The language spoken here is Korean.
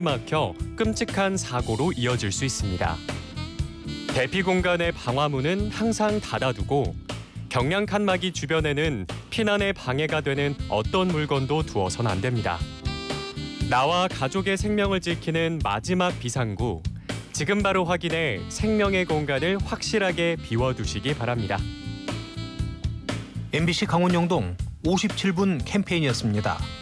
막혀 끔찍한 사고로 이어질 수 있습니다. 대피 공간의 방화문은 항상 닫아두고 경량 칸막이 주변에는 피난에 방해가 되는 어떤 물건도 두어선 안 됩니다. 나와 가족의 생명을 지키는 마지막 비상구, 지금 바로 확인해 생명의 공간을 확실하게 비워두시기 바랍니다. MBC 강원영동 57분 캠페인이었습니다.